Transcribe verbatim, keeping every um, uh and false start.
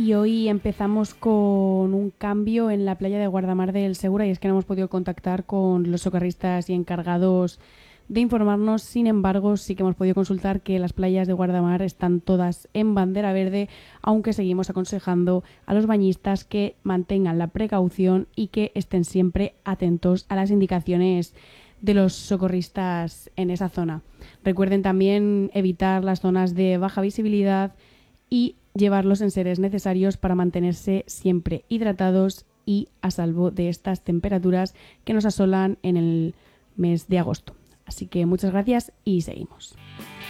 y hoy empezamos con un cambio en la playa de Guardamar del Segura, y es que no hemos podido contactar con los socorristas y encargados de informarnos. Sin embargo, sí que hemos podido consultar que las playas de Guardamar están todas en bandera verde, aunque seguimos aconsejando a los bañistas que mantengan la precaución y que estén siempre atentos a las indicaciones de los socorristas en esa zona. Recuerden también evitar las zonas de baja visibilidad y llevar los enseres necesarios para mantenerse siempre hidratados y a salvo de estas temperaturas que nos asolan en el mes de agosto. Así que muchas gracias y seguimos.